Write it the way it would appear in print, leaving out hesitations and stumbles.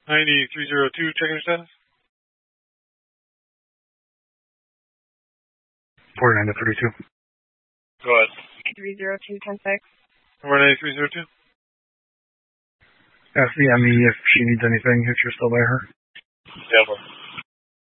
9302, checking your status. 49 to 32. Go ahead. 302, 10-6. 9302. Ask the ME if she needs anything, if you're still by her. Yeah,